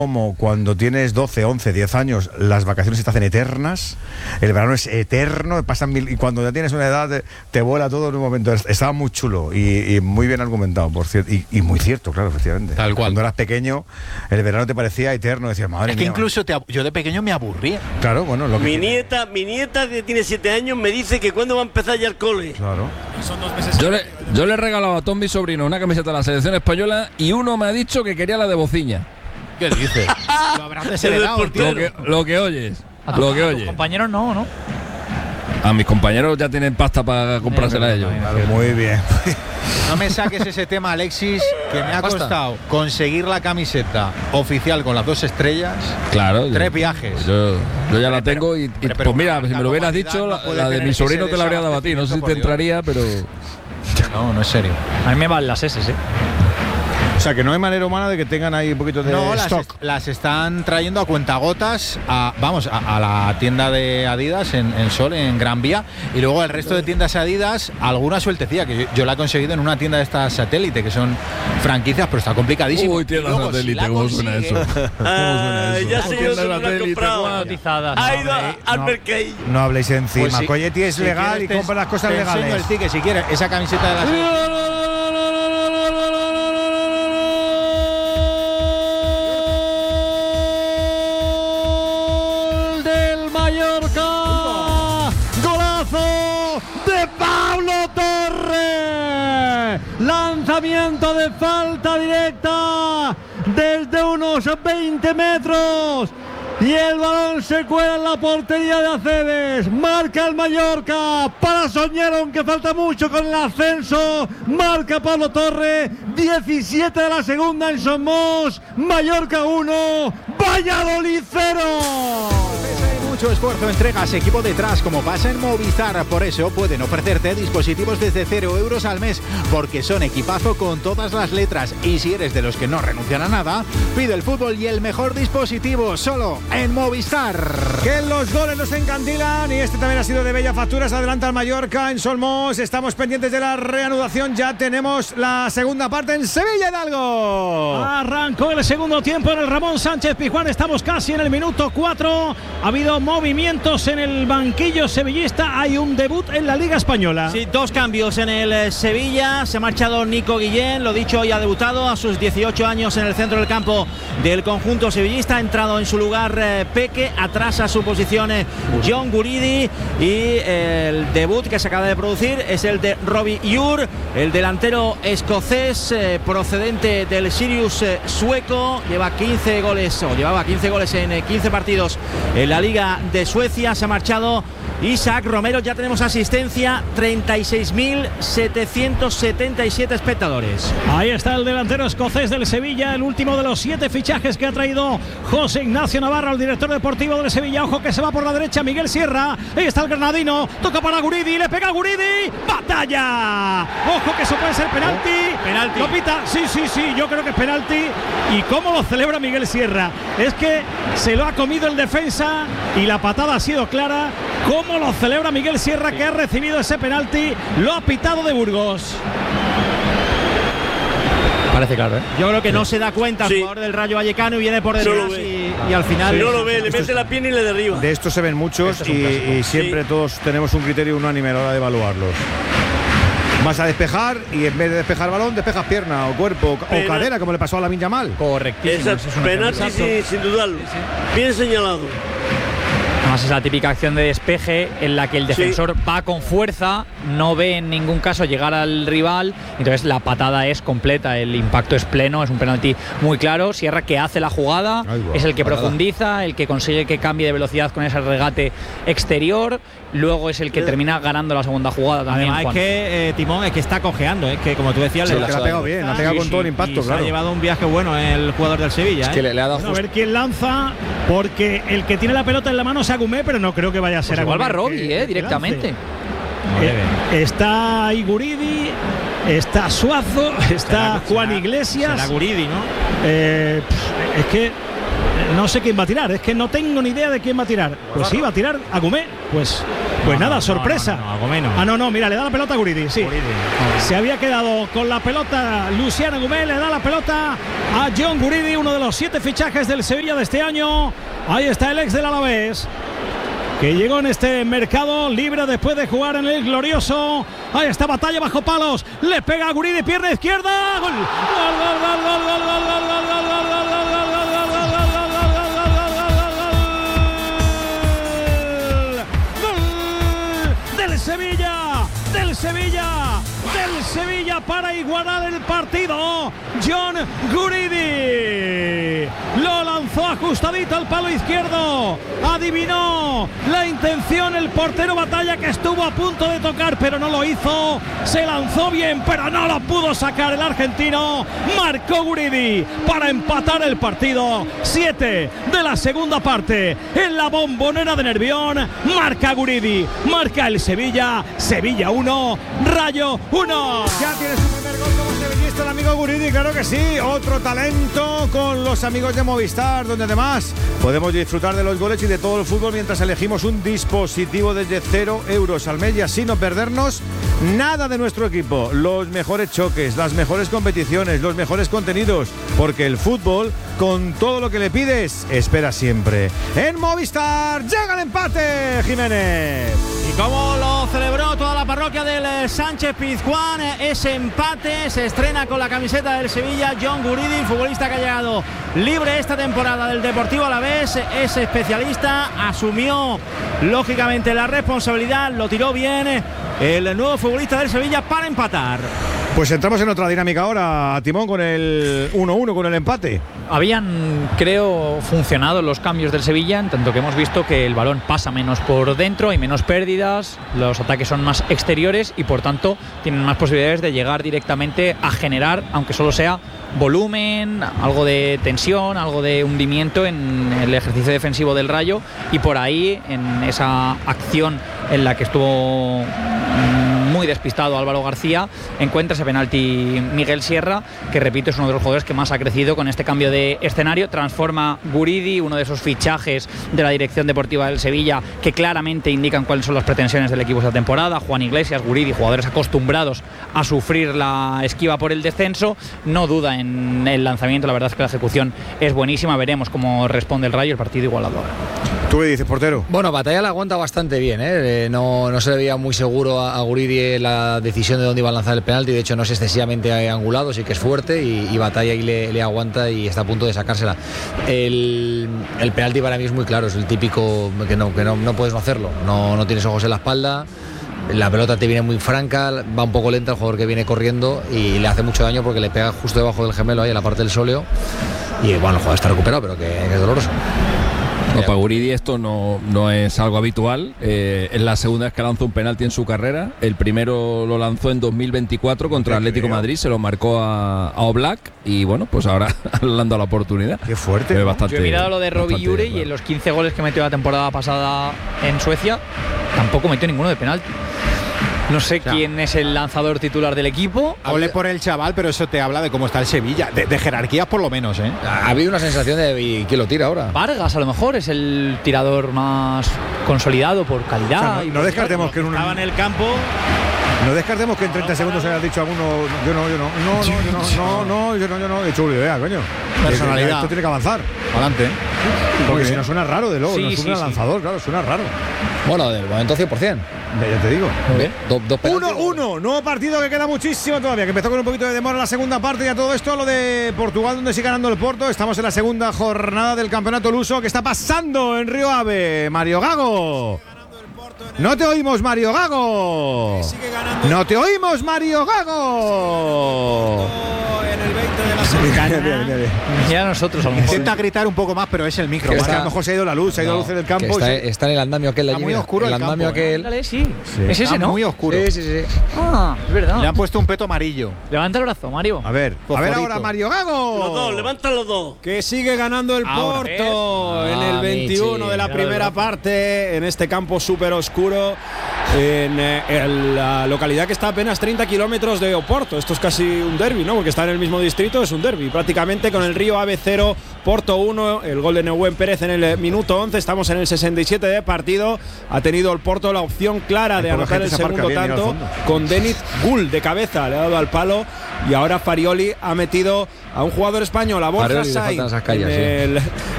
Como cuando tienes 12, 11, 10 años, las vacaciones se te hacen eternas, el verano es eterno, pasan mil, y cuando ya tienes una edad te vuela todo en un momento. Estaba muy chulo y muy bien argumentado, por cierto, y muy cierto, claro, efectivamente. Tal cual. Cuando eras pequeño, el verano te parecía eterno, decías, madre Es mía. que incluso yo de pequeño me aburría. Claro, bueno, lo que Mi nieta que tiene 7 años me dice que cuándo va a empezar ya el cole. Claro. Son 2 meses. Yo le he regalado a todos mis sobrinos una camiseta de la selección española y uno me ha dicho que quería la de Bociña. ¿Qué dices? Lo habrás desheredado, tío. Lo que oyes. A Lo que tus oyes. compañeros no. A mis compañeros ya tienen pasta para comprársela a ellos. Claro, muy bien. No me saques ese tema, Alexis, que me ha Basta. costado conseguir la camiseta oficial con las 2 estrellas. Claro. 3 viajes. Yo ya la tengo y pero pues mira, si me lo hubieras globalidad dicho, no puede la de tener mi ese sobrino te la habría dado a ti. No sé si desabastecimiento, te por Dios. entraría, pero... No es serio. A mí me van las S, ¿eh? O sea, que no hay manera humana de que tengan ahí un poquito de No, stock. las están trayendo a cuentagotas a la tienda de Adidas en Sol, en Gran Vía, y luego el resto de tiendas Adidas, alguna sueltecía, que yo la he conseguido en una tienda de estas satélite, que son franquicias, pero está complicadísimo. Uy, tienda Y luego, satélite, si la ¿cómo suena eso? consigues- ¿Cómo suena eso? Ya sé yo Tienda dónde lo han satélite, comprado. guau. Cotizadas. Ha ido al no. Mercadillo. No habléis encima. Pues sí, Coyetti es si legal quieres y compra las cosas te enseño legales. el ticket, si quieres, esa camiseta de la del Mallorca. Golazo de Pablo Torre. Lanzamiento de falta directa desde unos 20 metros. Y el balón se cuela en la portería de Aceves. Marca el Mallorca para soñar, aunque falta mucho con el ascenso. Marca Pablo Torre. 17 de la segunda en Somos. Mallorca 1, Valladolid 0. Mucho esfuerzo entregas equipo detrás, como pasa en Movistar. Por eso pueden ofrecerte dispositivos desde 0 euros al mes, porque son equipazo con todas las letras. Y si eres de los que no renuncian a nada, pide el fútbol y el mejor dispositivo solo en Movistar. Que los goles nos encandilan y este también ha sido de bella factura. Se adelanta el Mallorca en Solmos. Estamos pendientes de la reanudación. Ya tenemos la segunda parte en Sevilla, Hidalgo. Arrancó el segundo tiempo en el Ramón Sánchez Pizjuán. Estamos casi en el minuto 4. Ha habido movimientos en el banquillo sevillista. Hay un debut en la Liga Española. Sí, 2 cambios en el Sevilla. Se ha marchado Nico Guillén, lo dicho, hoy ha debutado a sus 18 años en el centro del campo del conjunto sevillista. Ha entrado en su lugar Peque, atrás a su posición John Guridi, y el debut que se acaba de producir es el de Robbie Ure, el delantero escocés procedente del Sirius sueco. Llevaba 15 goles en 15 partidos en la Liga de Suecia. Se ha marchado Isaac Romero. Ya tenemos asistencia, 36.777 espectadores. Ahí está el delantero escocés del Sevilla, el último de los 7 fichajes que ha traído José Ignacio Navarro, el director deportivo del Sevilla. Ojo que se va por la derecha Miguel Sierra. Ahí está el granadino, toca para Guridi, le pega a Guridi, batalla. Ojo que eso puede ser penalti. Penalti. Lo pita, sí, yo creo que es penalti. Y cómo lo celebra Miguel Sierra. Es que se lo ha comido el defensa y la patada ha sido clara. Cómo lo celebra Miguel Sierra, que ha recibido ese penalti. Lo ha pitado de Burgos. Parece claro, ¿eh? Yo creo que no se da cuenta el jugador del Rayo Vallecano y viene por detrás y al final Si no lo ve, le mete la pierna y le derriba. De esto se ven muchos y siempre todos tenemos un criterio unánime a la hora de evaluarlos. Vas a despejar y en vez de despejar balón, despejas pierna o cuerpo o cadera, como le pasó a Lamine Yamal. Correctísimo. Esa penalti sin dudarlo. Bien señalado. Además es la típica acción de despeje en la que el defensor va con fuerza, no ve en ningún caso llegar al rival, entonces la patada es completa, el impacto es pleno, es un penalti muy claro. Sierra, que hace la jugada, es el que profundiza, el que consigue que cambie de velocidad con ese regate exterior, luego es el que termina ganando la segunda jugada también. Además, es que Timón es que está cojeando, es que como tú decías, Sí, le ha pegado bien, ha pegado con todo el impacto, y claro. se ha llevado un viaje bueno el jugador del Sevilla. Es que le ha dado A ver quién lanza, porque el que tiene la pelota en la mano es Agumé, pero no creo que vaya a ser Pues igual Agumé va Robbie, que directamente. Está Iguridi, está Suazo, está Juan Iglesias. Será Guridi, ¿no? Es que no sé quién va a tirar, es que no tengo ni idea de quién va a tirar. Pues sí, va a tirar Agumé, pues Pues nada, sorpresa. No, algo menos. No, mira, le da la pelota a Guridi, sí. Guridi. Se había quedado con la pelota Luciano Gumel, le da la pelota a John Guridi, uno de los 7 fichajes del Sevilla de este año. Ahí está el ex del Alavés, que llegó en este mercado libre después de jugar en el glorioso. Ahí está, batalla bajo palos. Le pega a Guridi, pierna izquierda. Gol. Del Sevilla para igualar el partido. John Guridi lo lanzó ajustadito al palo izquierdo. Adivinó la intención el portero Batalla, que estuvo a punto de tocar pero no lo hizo. Se lanzó bien pero no lo pudo sacar el argentino. Marcó Guridi para empatar el partido. 7 de la segunda parte en la Bombonera de Nervión. Marca Guridi, marca el Sevilla. Sevilla 1, Rayo 1. Ya tiene su primer gol como sevillista el amigo Guridi, claro que sí. Otro talento con los amigos de Movistar, donde además podemos disfrutar de los goles y de todo el fútbol mientras elegimos un dispositivo desde 0 euros al mes y así no perdernos nada de nuestro equipo. Los mejores choques, las mejores competiciones, los mejores contenidos, porque el fútbol, con todo lo que le pides, espera siempre. En Movistar llega el empate, Jiménez. Y como lo celebró toda la parroquia del Sánchez Pizjuán, ese empate. Se estrena con la camiseta del Sevilla John Guridi, futbolista que ha llegado libre esta temporada del Deportivo Alavés. Es especialista, asumió lógicamente la responsabilidad, lo tiró bien el nuevo futbolista del Sevilla para empatar. Pues entramos en otra dinámica ahora, Timón, con el 1-1, con el empate. Habían, creo, funcionado los cambios del Sevilla, en tanto que hemos visto que el balón pasa menos por dentro, hay menos pérdidas, los ataques son más exteriores y por tanto tienen más posibilidades de llegar directamente a generar, aunque solo sea volumen, algo de tensión, algo de hundimiento en el ejercicio defensivo del Rayo, y por ahí, en esa acción en la que estuvo muy despistado Álvaro García, encuentra ese penalti Miguel Sierra, que repito es uno de los jugadores que más ha crecido con este cambio de escenario. Transforma Guridi, uno de esos fichajes de la dirección deportiva del Sevilla que claramente indican cuáles son las pretensiones del equipo esta temporada. Juan Iglesias, Guridi, jugadores acostumbrados a sufrir la esquiva por el descenso. No duda en el lanzamiento, la verdad es que la ejecución es buenísima. Veremos cómo responde el Rayo, el partido igualado ahora. ¿Tú qué dices, portero? Bueno, Batalla la aguanta bastante bien, ¿eh? No se le veía muy seguro a Guridi la decisión de dónde iba a lanzar el penalti. De hecho, no es excesivamente angulado, sí que es fuerte y Batalla ahí le aguanta y está a punto de sacársela. El penalti para mí es muy claro, es el típico que no puedes no hacerlo. No tienes ojos en la espalda, la pelota te viene muy franca, va un poco lenta el jugador que viene corriendo y le hace mucho daño porque le pega justo debajo del gemelo ahí en la parte del sóleo. Y bueno, el jugador está recuperado, pero que es doloroso. No, para Guridi esto no es algo habitual. Es la segunda vez que lanza un penalti en su carrera. El primero lo lanzó en 2024 contra Atlético de Madrid, se lo marcó a Oblak y bueno, pues ahora le han dado la oportunidad. Qué fuerte, ¿no? Bastante, yo he mirado lo de Robbie Jure y en los 15 goles que metió la temporada pasada en Suecia tampoco metió ninguno de penalti. No sé quién es el lanzador titular del equipo. Hable por el chaval, pero eso te habla de cómo está el Sevilla, de jerarquías por lo menos, ¿eh? Ha habido una sensación de quién lo tira ahora. Vargas a lo mejor es el tirador más consolidado por calidad. O sea, no descartemos que estaba en el campo. No descartemos que en 30 segundos haya dicho alguno, yo no, he hecho una idea, coño. Personalidad. Esto tiene que avanzar. Adelante. Porque si no suena raro, de luego, Sí, no suena lanzador, claro, suena raro. Bueno, del momento 100%. Ya te digo. 1-1, nuevo partido que queda muchísimo todavía, que empezó con un poquito de demora en la segunda parte y a todo esto lo de Portugal, donde sigue ganando el Porto. Estamos en la segunda jornada del campeonato luso. ¿Qué está pasando en Río Ave? Mario Gago. No te oímos, Mario Gago. No te oímos, Mario Gago. En el 20 de la Bien. Ya nosotros a lo mejor. Intenta gritar un poco más, pero es el micro. Es que a lo mejor se ha ido la luz, en el campo. Está en el andamio aquel. Está muy oscuro el andamio campo, aquel. Ándale, sí. Es ese, Está ¿no? muy oscuro. Sí. Ah, es verdad. Le han puesto un peto amarillo. Levanta el brazo, Mario. A ver Fosforito. ahora, Mario Gago. Los dos, levantan los dos. Que sigue ganando el Ahora, Porto en el 21 Michi, de la mira, primera verdad. parte, en este campo súper oscuro. en la localidad que está a apenas 30 kilómetros de Oporto. Esto es casi un derbi, ¿no? Porque está en el mismo distrito, es un derbi prácticamente, con el Río Ave 0, Porto 1, el gol de Nehuen Pérez en el minuto 11. Estamos en el 67 de partido. Ha tenido el Porto la opción clara de anotar el segundo tanto con Deniz Gul de cabeza, le ha dado al palo, y ahora Farioli ha metido a un jugador español, a Borja Sainz,